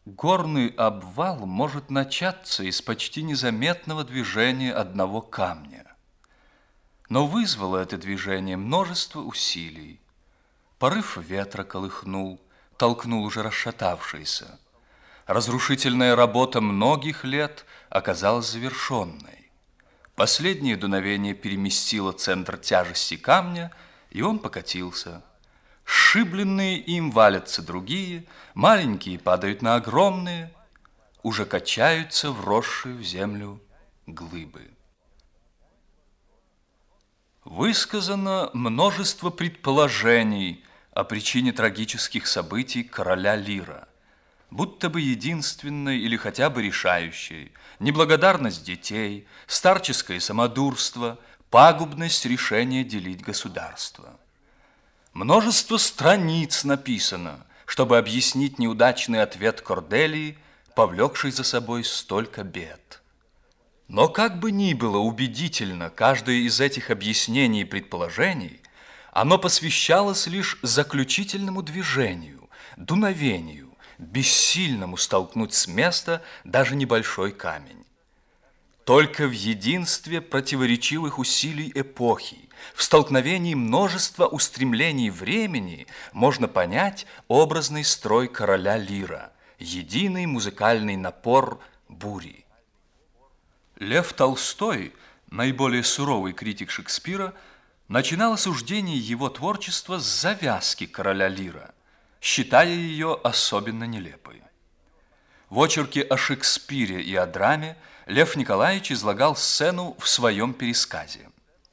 Горный обвал может начаться из почти незаметного движения одного камня. Но вызвало это движение множество усилий. Порыв ветра колыхнул, толкнул уже расшатавшийся. Разрушительная работа многих лет оказалась завершенной. Последнее дуновение переместило центр тяжести камня, и он покатился. Сшибленные им валятся другие, маленькие падают на огромные, уже качаются вросшие в землю глыбы. Высказано множество предположений о причине трагических событий короля Лира, будто бы единственной или хотя бы решающей: неблагодарность детей, старческое самодурство, пагубность решения делить государство. Множество страниц написано, чтобы объяснить неудачный ответ Корделии, повлекший за собой столько бед. Но как бы ни было убедительно каждое из этих объяснений и предположений, оно посвящалось лишь заключительному движению, дуновению, бессильному столкнуть с места даже небольшой камень. Только в единстве противоречивых усилий эпохи, в столкновении множества устремлений времени можно понять образный строй короля Лира, единый музыкальный напор бури. Лев Толстой, наиболее суровый критик Шекспира, начинал осуждение его творчества с завязки короля Лира, считая ее особенно нелепой. В очерке о Шекспире и о драме Лев Николаевич излагал сцену в своем пересказе.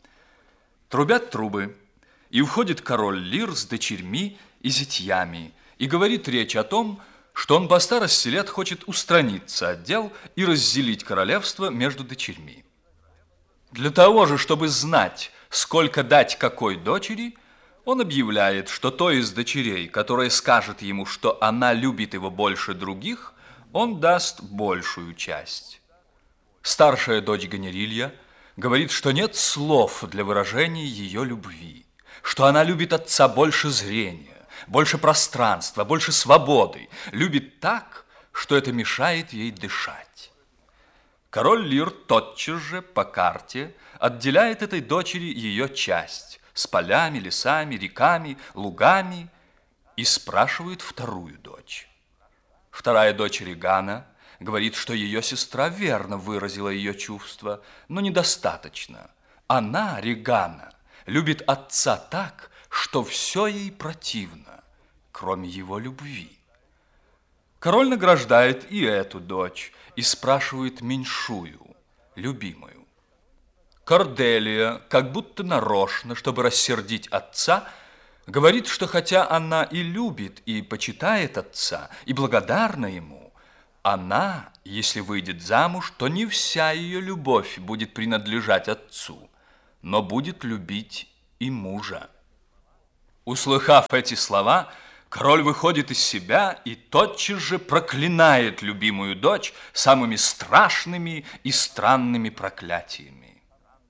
Трубят трубы, и входит король Лир с дочерьми и зятьями, и говорит речь о том, что он по старости лет хочет устраниться от дел и разделить королевство между дочерьми. Для того же, чтобы знать, сколько дать какой дочери, он объявляет, что той из дочерей, которая скажет ему, что она любит его больше других, он даст большую часть. Старшая дочь Ганерилья говорит, что нет слов для выражения ее любви, что она любит отца больше зрения, больше пространства, больше свободы, любит так, что это мешает ей дышать. Король Лир тотчас же по карте отделяет этой дочери ее часть с полями, лесами, реками, лугами и спрашивает вторую дочь. Вторая дочь Регана говорит, что ее сестра верно выразила ее чувства, но недостаточно. Она, Регана, любит отца так, что все ей противно, кроме его любви. Король награждает и эту дочь и спрашивает меньшую, любимую. Корделия, как будто нарочно, чтобы рассердить отца, говорит, что хотя она и любит, и почитает отца, и благодарна ему, она, если выйдет замуж, то не вся ее любовь будет принадлежать отцу, но будет любить и мужа. Услыхав эти слова, король выходит из себя и тотчас же проклинает любимую дочь самыми страшными и странными проклятиями.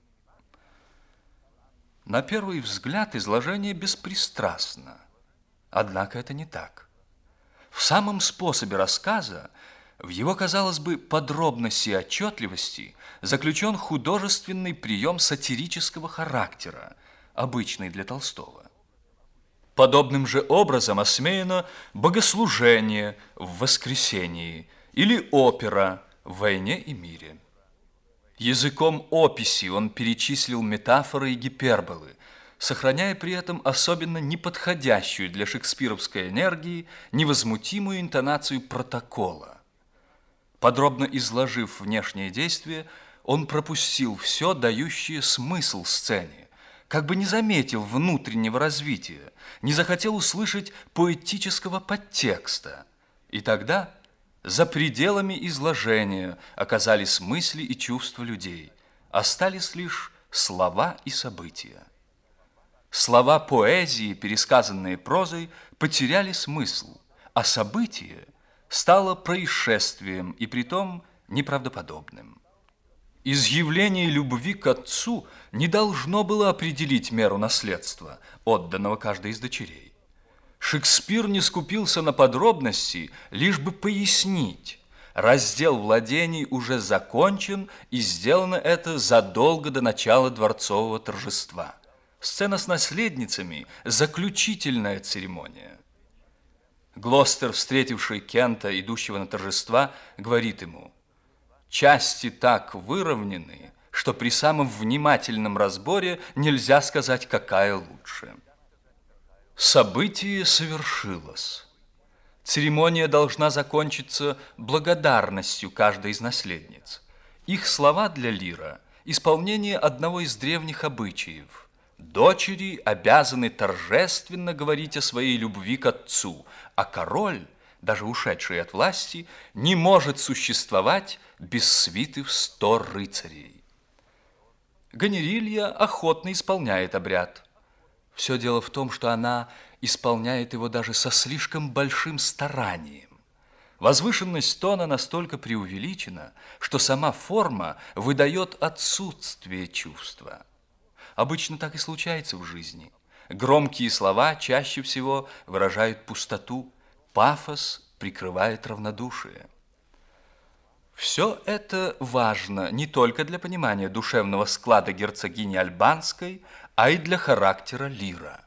На первый взгляд изложение беспристрастно, однако это не так. В самом способе рассказа, в его, казалось бы, подробности и отчетливости заключен художественный прием сатирического характера, обычный для Толстого. Подобным же образом осмеяно богослужение в воскресении или опера в «Войне и мире». Языком описи он перечислил метафоры и гиперболы, сохраняя при этом особенно неподходящую для шекспировской энергии невозмутимую интонацию протокола. Подробно изложив внешнее действие, он пропустил все, дающее смысл сцене, как бы не заметил внутреннего развития, не захотел услышать поэтического подтекста. И тогда за пределами изложения оказались мысли и чувства людей, остались лишь слова и события. Слова поэзии, пересказанные прозой, потеряли смысл, а событие стало происшествием и притом неправдоподобным. Изъявление любви к отцу не должно было определить меру наследства, отданного каждой из дочерей. Шекспир не скупился на подробности, лишь бы пояснить. Раздел владений уже закончен, и сделано это задолго до начала дворцового торжества. Сцена с наследницами – заключительная церемония. Глостер, встретивший Кента, идущего на торжества, говорит ему: «Части так выровнены, что при самом внимательном разборе нельзя сказать, какая лучше». Событие совершилось. Церемония должна закончиться благодарностью каждой из наследниц. Их слова для Лира – исполнение одного из древних обычаев. Дочери обязаны торжественно говорить о своей любви к отцу, а король, даже ушедший от власти, не может существовать без свиты в 100 рыцарей. Ганерилья охотно исполняет обряд. Все дело в том, что она исполняет его даже со слишком большим старанием. Возвышенность тона настолько преувеличена, что сама форма выдает отсутствие чувства. Обычно так и случается в жизни. Громкие слова чаще всего выражают пустоту, пафос прикрывает равнодушие. Все это важно не только для понимания душевного склада герцогини Альбанской, а и для характера Лира.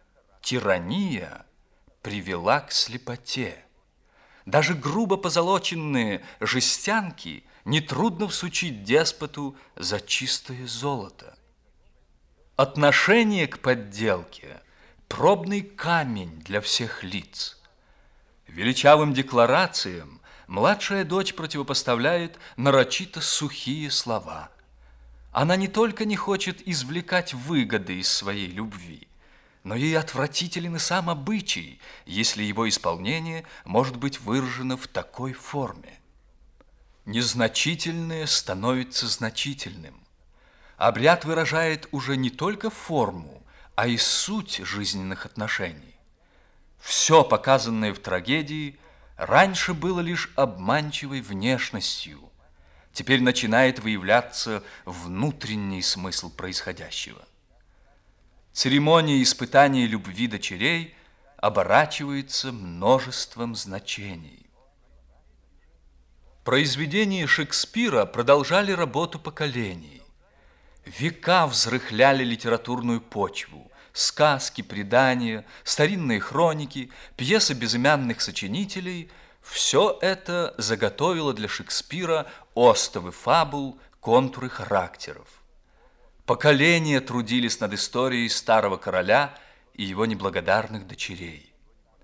Тирания привела к слепоте. Даже грубо позолоченные жестянки нетрудно всучить деспоту за чистое золото. Отношение к подделке – пробный камень для всех лиц. Величавым декларациям младшая дочь противопоставляет нарочито сухие слова. Она не только не хочет извлекать выгоды из своей любви, но ей отвратителен и сам обычай, если его исполнение может быть выражено в такой форме. Незначительное становится значительным. Обряд выражает уже не только форму, а и суть жизненных отношений. Все, показанное в трагедии, раньше было лишь обманчивой внешностью. Теперь начинает выявляться внутренний смысл происходящего. Церемония испытания любви дочерей оборачивается множеством значений. Произведения Шекспира продолжали работу поколений. Века взрыхляли литературную почву. Сказки, предания, старинные хроники, пьесы безымянных сочинителей – все это заготовило для Шекспира остовы фабул, контуры характеров. Поколения трудились над историей старого короля и его неблагодарных дочерей.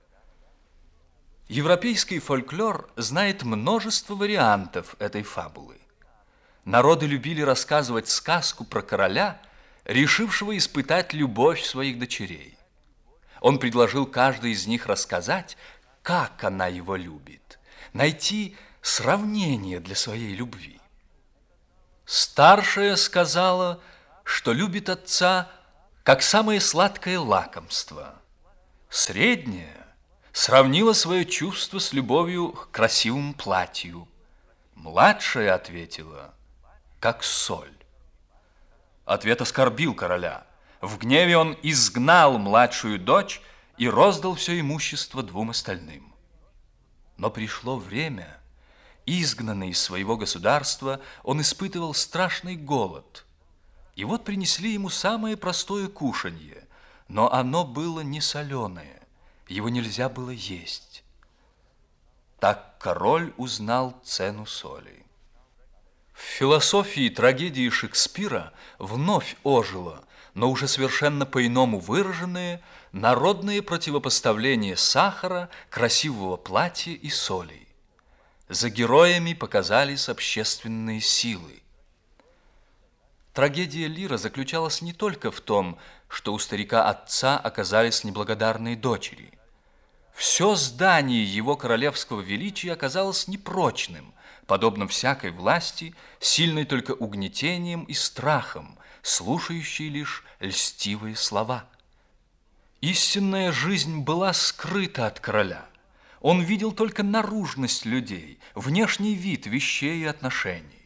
Европейский фольклор знает множество вариантов этой фабулы. Народы любили рассказывать сказку про короля, решившего испытать любовь своих дочерей. Он предложил каждой из них рассказать, как она его любит, найти сравнение для своей любви. Старшая сказала, что любит отца как самое сладкое лакомство. Средняя сравнила свое чувство с любовью к красивому платью. Младшая ответила, как соль. Ответ оскорбил короля. В гневе он изгнал младшую дочь и роздал все имущество 2 остальным. Но пришло время. Изгнанный из своего государства, он испытывал страшный голод. И вот принесли ему самое простое кушанье, но оно было не соленое, его нельзя было есть. Так король узнал цену соли. В философии трагедии Шекспира вновь ожило, но уже совершенно по-иному выраженное, народные противопоставления сахара, красивого платья и соли. За героями показались общественные силы. Трагедия Лира заключалась не только в том, что у старика-отца оказались неблагодарные дочери. Все здание его королевского величия оказалось непрочным, подобно всякой власти, сильной только угнетением и страхом, слушающей лишь льстивые слова. Истинная жизнь была скрыта от короля. Он видел только наружность людей, внешний вид вещей и отношений.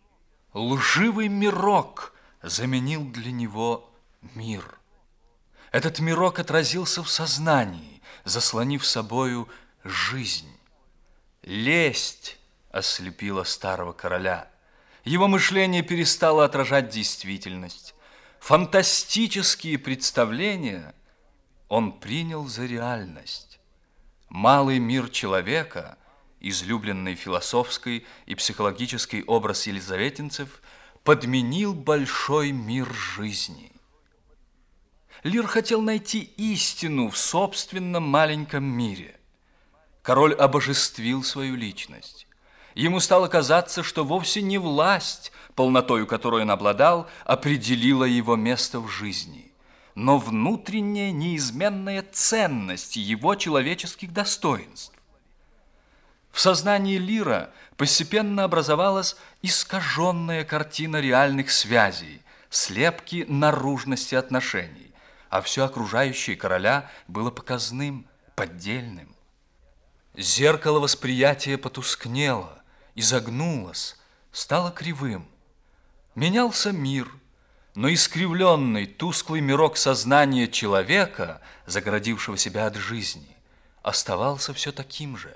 Лживый мирок заменил для него мир. Этот мирок отразился в сознании, заслонив собою жизнь. Лесть ослепила старого короля. Его мышление перестало отражать действительность. Фантастические представления он принял за реальность. Малый мир человека, излюбленный философский и психологический образ елизаветинцев, подменил большой мир жизни. Лир хотел найти истину в собственном маленьком мире. Король обожествил свою личность. Ему стало казаться, что вовсе не власть, полнотою которой он обладал, определила его место в жизни, но внутренняя неизменная ценность его человеческих достоинств. В сознании Лира постепенно образовалась искаженная картина реальных связей, слепки наружности отношений, а все окружающее короля было показным, поддельным. Зеркало восприятия потускнело, изогнулось, стало кривым. Менялся мир, но искривленный, тусклый мирок сознания человека, загородившего себя от жизни, оставался все таким же.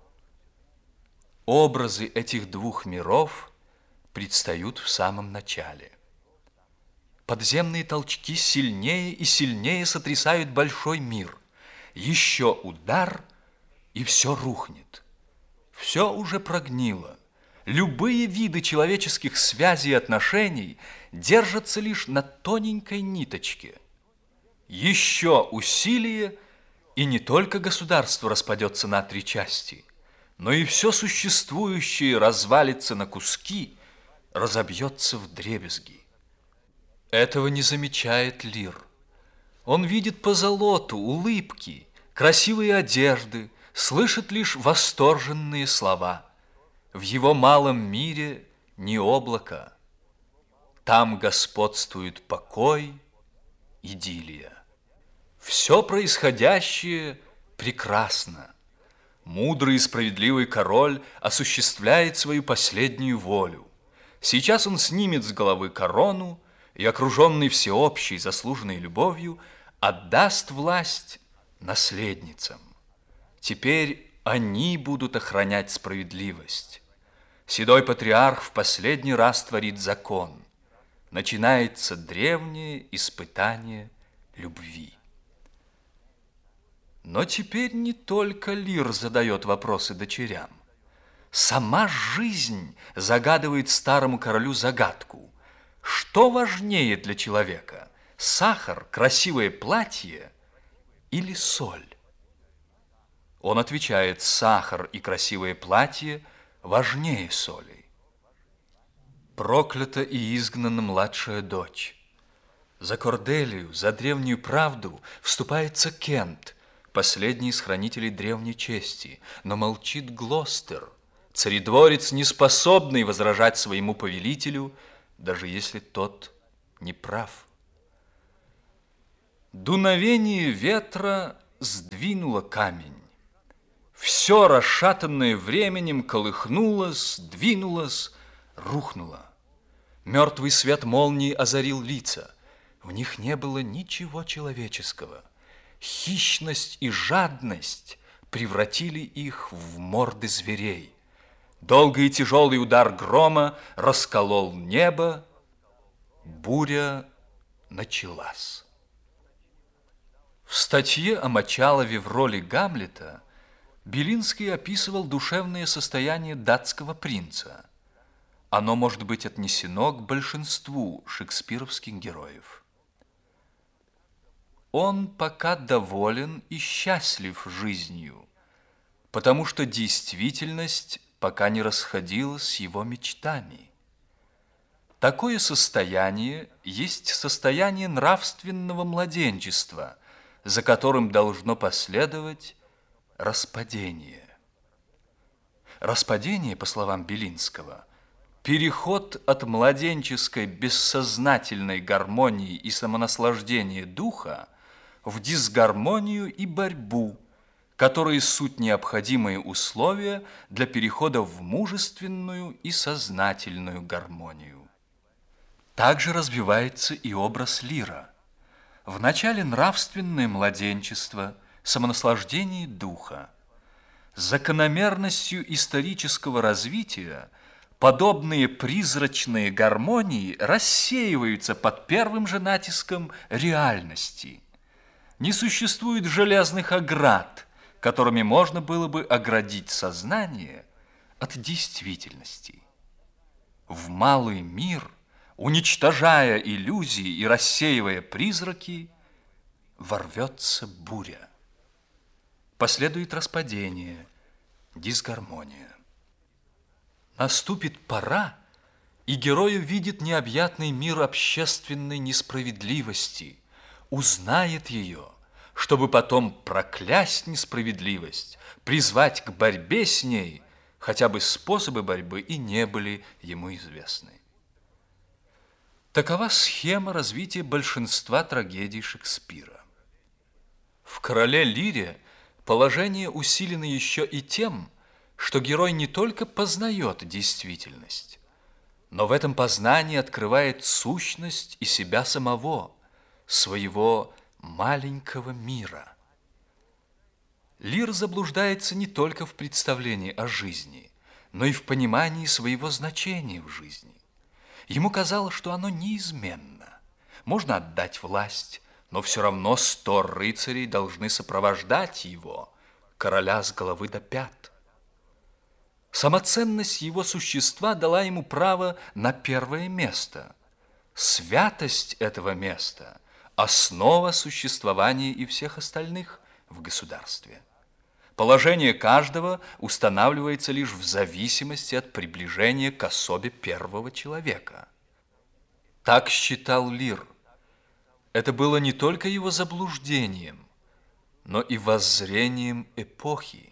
Образы этих двух миров предстают в самом начале. Подземные толчки сильнее и сильнее сотрясают большой мир. Еще удар, и все рухнет. Все уже прогнило. Любые виды человеческих связей и отношений держатся лишь на тоненькой ниточке. Еще усилие, и не только государство распадется на три части, но и все существующее развалится на куски, разобьется вдребезги. Этого не замечает Лир. Он видит позолоту, улыбки, красивые одежды, слышит лишь восторженные слова. В его малом мире ни облака. Там господствует покой, идиллия. Все происходящее прекрасно. Мудрый и справедливый король осуществляет свою последнюю волю. Сейчас он снимет с головы корону и, окруженный всеобщей заслуженной любовью, отдаст власть наследницам. Теперь они будут охранять справедливость. Седой патриарх в последний раз творит закон. Начинается древнее испытание любви. Но теперь не только Лир задает вопросы дочерям. Сама жизнь загадывает старому королю загадку. Что важнее для человека? Сахар, красивое платье или соль? Он отвечает: сахар и красивое платье важнее соли. Проклята и изгнана младшая дочь. За Корделию, за древнюю правду вступается Кент, последний из хранителей древней чести, но молчит Глостер, царедворец, не способный возражать своему повелителю, даже если тот не прав. Дуновение ветра сдвинуло камень. Все, расшатанное временем, колыхнулось, двинулось, рухнуло. Мертвый свет молнии озарил лица. В них не было ничего человеческого. Хищность и жадность превратили их в морды зверей. Долгий и тяжелый удар грома расколол небо. Буря началась. В статье о Мочалове в роли Гамлета Белинский описывал душевное состояние датского принца. Оно может быть отнесено к большинству шекспировских героев. Он пока доволен и счастлив жизнью, потому что действительность пока не расходилась с его мечтами. Такое состояние есть состояние нравственного младенчества, за которым должно последовать распадение. Распадение, по словам Белинского, переход от младенческой бессознательной гармонии и самонаслаждения духа в дисгармонию и борьбу, которые суть необходимые условия для перехода в мужественную и сознательную гармонию. Также развивается и образ Лира. Вначале нравственное младенчество, самонаслаждение духа. Закономерностью исторического развития подобные призрачные гармонии рассеиваются под первым же натиском реальности. Не существует железных оград, которыми можно было бы оградить сознание от действительности. В малый мир, уничтожая иллюзии и рассеивая призраки, ворвется буря. Последует распадение, дисгармония. Наступит пора, и герой увидит необъятный мир общественной несправедливости, узнает ее, чтобы потом проклясть несправедливость, призвать к борьбе с ней, хотя бы способы борьбы и не были ему известны. Такова схема развития большинства трагедий Шекспира. В «Короле Лире» положение усилено еще и тем, что герой не только познает действительность, но в этом познании открывает сущность и себя самого, своего маленького мира. Лир заблуждается не только в представлении о жизни, но и в понимании своего значения в жизни. Ему казалось, что оно неизменно. Можно отдать власть, но все равно 100 рыцарей должны сопровождать его, короля с головы до пят. Самоценность его существа дала ему право на первое место. Святость этого места – основа существования и всех остальных в государстве. Положение каждого устанавливается лишь в зависимости от приближения к особе первого человека. Так считал Лир. Это было не только его заблуждением, но и воззрением эпохи.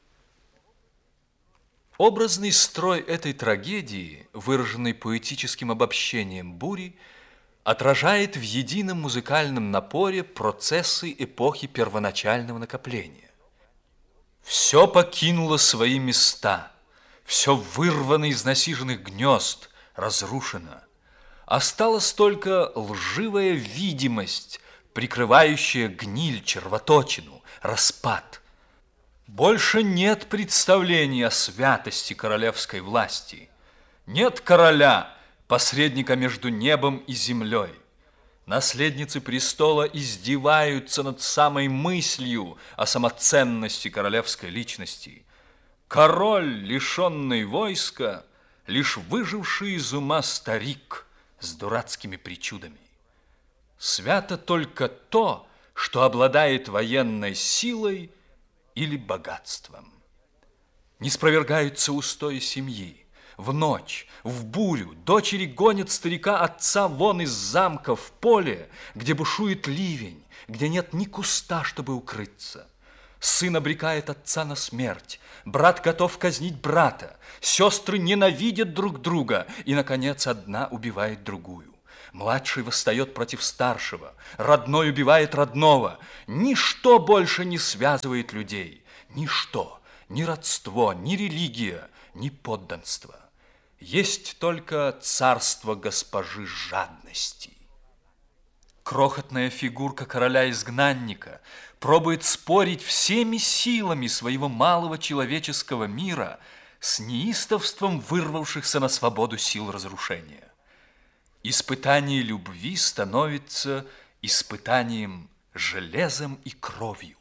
Образный строй этой трагедии, выраженный поэтическим обобщением бури, отражает в едином музыкальном напоре процессы эпохи первоначального накопления. Все покинуло свои места, все вырвано из насиженных гнезд, разрушено. Осталась только лживая видимость, прикрывающая гниль, червоточину, распад. Больше нет представления о святости королевской власти. Нет короля, посредника между небом и землей. Наследницы престола издеваются над самой мыслью о самоценности королевской личности. Король, лишенный войска, лишь выживший из ума старик с дурацкими причудами. Свято только то, что обладает военной силой или богатством. Не спровергаются устои семьи. В ночь, в бурю дочери гонят старика-отца вон из замка в поле, где бушует ливень, где нет ни куста, чтобы укрыться. Сын обрекает отца на смерть, брат готов казнить брата, сестры ненавидят друг друга, и, наконец, одна убивает другую. Младший восстает против старшего, родной убивает родного. Ничто больше не связывает людей, ничто, ни родство, ни религия, ни подданство. Есть только царство госпожи жадности. Крохотная фигурка короля-изгнанника пробует спорить всеми силами своего малого человеческого мира с неистовством вырвавшихся на свободу сил разрушения. Испытание любви становится испытанием железом и кровью.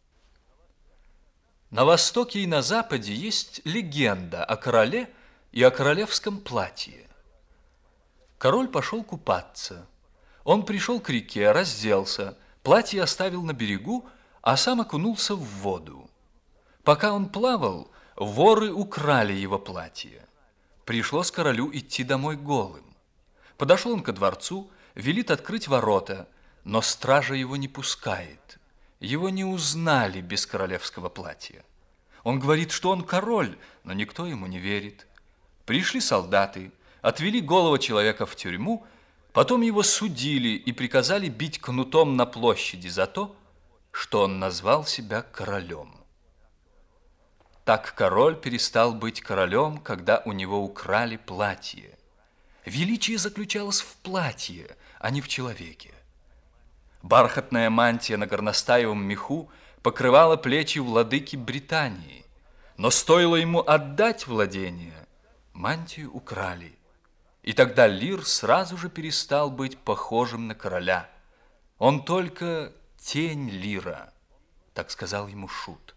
На Востоке и на Западе есть легенда о короле и о королевском платье. Король пошел купаться. Он пришел к реке, разделся, платье оставил на берегу, а сам окунулся в воду. Пока он плавал, воры украли его платье. Пришлось королю идти домой голым. Подошел он ко дворцу, велит открыть ворота, но стража его не пускает. Его не узнали без королевского платья. Он говорит, что он король, но никто ему не верит. Пришли солдаты, отвели голову человека в тюрьму, потом его судили и приказали бить кнутом на площади за то, что он назвал себя королем. Так король перестал быть королем, когда у него украли платье. Величие заключалось в платье, а не в человеке. Бархатная мантия на горностаевом меху покрывала плечи владыки Британии. Но стоило ему отдать владение, мантию украли. И тогда Лир сразу же перестал быть похожим на короля. Он только тень Лира, так сказал ему Шут.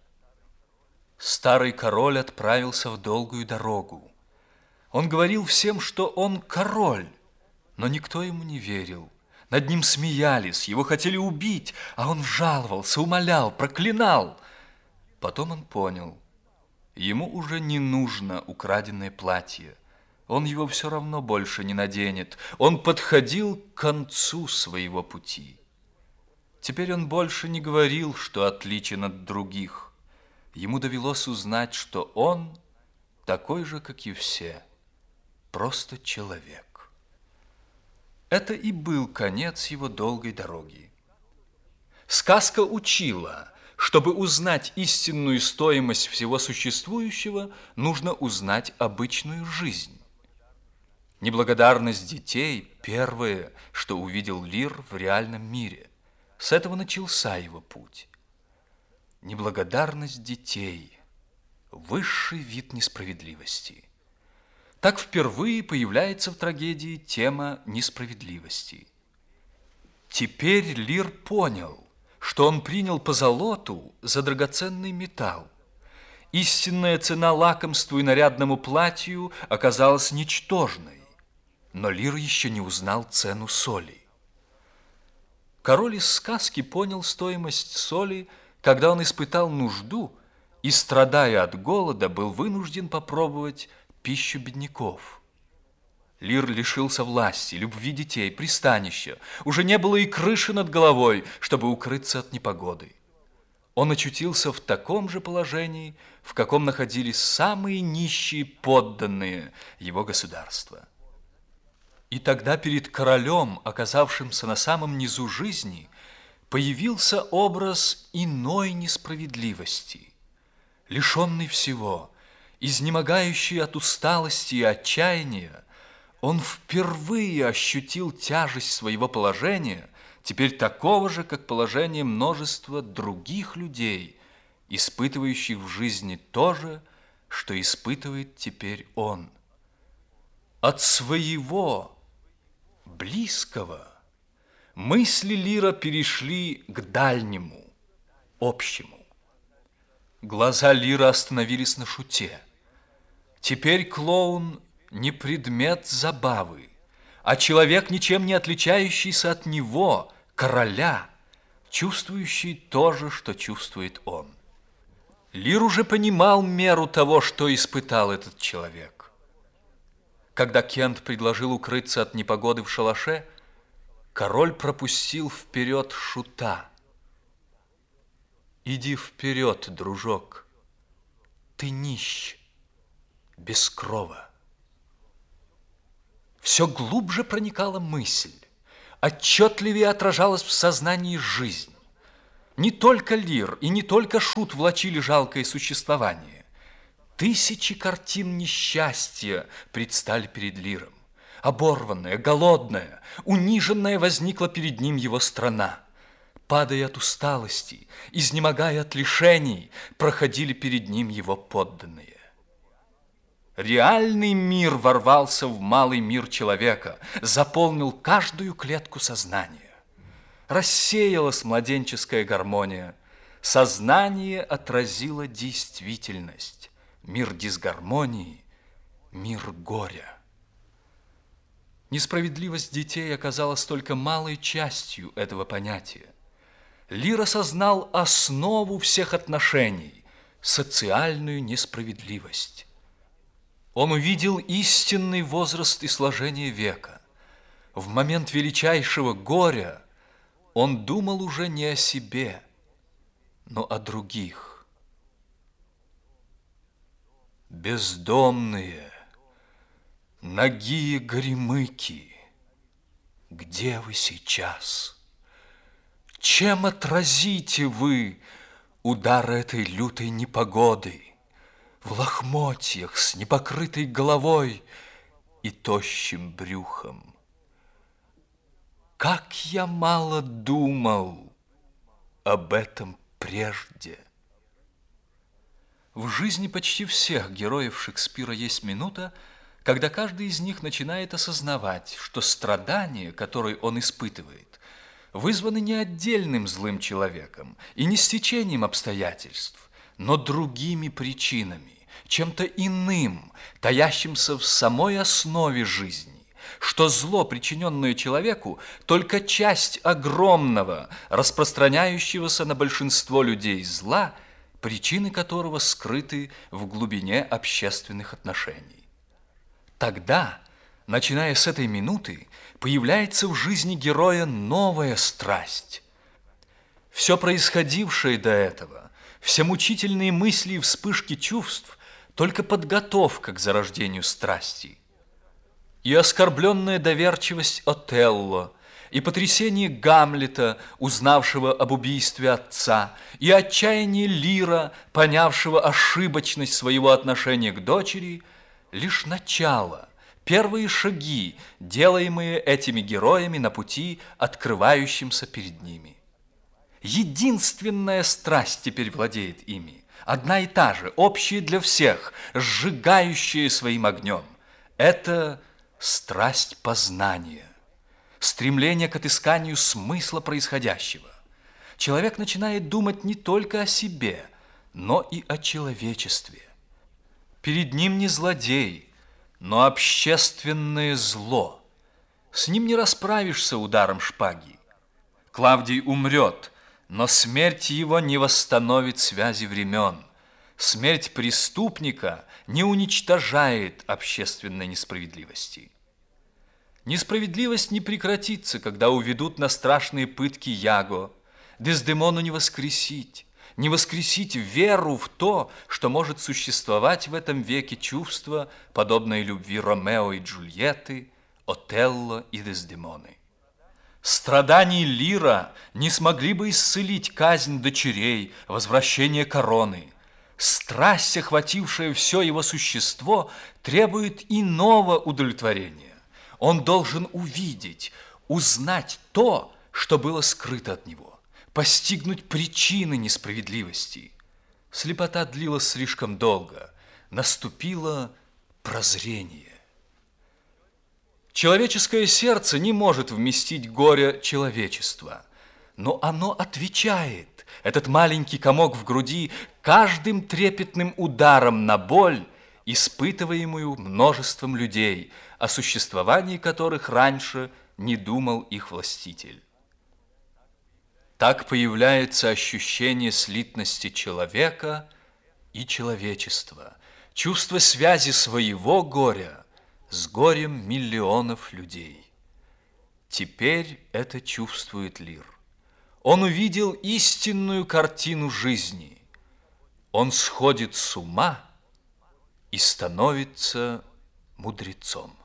Старый король отправился в долгую дорогу. Он говорил всем, что он король, но никто ему не верил. Над ним смеялись, его хотели убить, а он жаловался, умолял, проклинал. Потом он понял, ему уже не нужно украденное платье. Он его все равно больше не наденет. Он подходил к концу своего пути. Теперь он больше не говорил, что отличен от других. Ему довелось узнать, что он такой же, как и все, просто человек. Это и был конец его долгой дороги. Сказка учила, чтобы узнать истинную стоимость всего существующего, нужно узнать обычную жизнь. Неблагодарность детей – первое, что увидел Лир в реальном мире. С этого начался его путь. Неблагодарность детей – высший вид несправедливости. Так впервые появляется в трагедии тема несправедливости. Теперь Лир понял, что он принял позолоту за драгоценный металл. Истинная цена лакомству и нарядному платью оказалась ничтожной, но Лир еще не узнал цену соли. Король из сказки понял стоимость соли, когда он испытал нужду и, страдая от голода, был вынужден попробовать пищу бедняков. Лир лишился власти, любви детей, пристанища. Уже не было и крыши над головой, чтобы укрыться от непогоды. Он очутился в таком же положении, в каком находились самые нищие подданные его государства. И тогда перед королем, оказавшимся на самом низу жизни, появился образ иной несправедливости. Лишенный всего, изнемогающий от усталости и отчаяния, он впервые ощутил тяжесть своего положения, теперь такого же, как положение множества других людей, испытывающих в жизни то же, что испытывает теперь он. От своего близкого мысли Лира перешли к дальнему, общему. Глаза Лира остановились на Шуте. Теперь клоун не предмет забавы, а человек, ничем не отличающийся от него, короля, чувствующий то же, что чувствует он. Лир уже понимал меру того, что испытал этот человек. Когда Кент предложил укрыться от непогоды в шалаше, король пропустил вперед Шута. «Иди вперед, дружок, ты нищ, без крова». Все глубже проникала мысль, отчетливее отражалась в сознании жизнь. Не только Лир и не только Шут влачили жалкое существование. Тысячи картин несчастья предстали перед Лиром. Оборванная, голодная, униженная возникла перед ним его страна. Падая от усталости, изнемогая от лишений, проходили перед ним его подданные. Реальный мир ворвался в малый мир человека, заполнил каждую клетку сознания. Рассеялась младенческая гармония. Сознание отразило действительность. Мир дисгармонии, мир горя. Несправедливость детей оказалась только малой частью этого понятия. Лир осознал основу всех отношений – социальную несправедливость. Он увидел истинный возраст и сложение века. В момент величайшего горя он думал уже не о себе, но о других. Бездомные, нагие горемыки, где вы сейчас? Чем отразите вы удар этой лютой непогоды? В лохмотьях с непокрытой головой и тощим брюхом. Как я мало думал об этом прежде. В жизни почти всех героев Шекспира есть минута, когда каждый из них начинает осознавать, что страдания, которые он испытывает, вызваны не отдельным злым человеком и не стечением обстоятельств, но другими причинами, чем-то иным, таящимся в самой основе жизни, что зло, причиненное человеку, только часть огромного, распространяющегося на большинство людей зла, причины которого скрыты в глубине общественных отношений. Тогда, начиная с этой минуты, появляется в жизни героя новая страсть. Все происходившее до этого, все мучительные мысли и вспышки чувств – только подготовка к зарождению страсти. И оскорбленная доверчивость Отелло, и потрясение Гамлета, узнавшего об убийстве отца, и отчаяние Лира, понявшего ошибочность своего отношения к дочери – лишь начало, первые шаги, делаемые этими героями на пути, открывающимся перед ними. Единственная страсть теперь владеет ими, одна и та же, общая для всех, сжигающая своим огнем. Это страсть познания, стремление к отысканию смысла происходящего. Человек начинает думать не только о себе, но и о человечестве. Перед ним не злодей, но общественное зло. С ним не расправишься ударом шпаги. Клавдий умрет, но смерть его не восстановит связи времен. Смерть преступника не уничтожает общественной несправедливости. Несправедливость не прекратится, когда уведут на страшные пытки Яго. Дездемону не воскресить веру в то, что может существовать в этом веке чувство, подобное любви Ромео и Джульетты, Отелло и Дездемоны. Страданий Лира не смогли бы исцелить казнь дочерей, возвращение короны. Страсть, охватившая все его существо, требует иного удовлетворения. Он должен увидеть, узнать то, что было скрыто от него, постигнуть причины несправедливости. Слепота длилась слишком долго, наступило прозрение. Человеческое сердце не может вместить горе человечества, но оно отвечает, этот маленький комок в груди, каждым трепетным ударом на боль, испытываемую множеством людей, о существовании которых раньше не думал их властитель. Так появляется ощущение слитности человека и человечества, чувство связи своего горя с горем миллионов людей. Теперь это чувствует Лир. Он увидел истинную картину жизни. Он сходит с ума и становится мудрецом.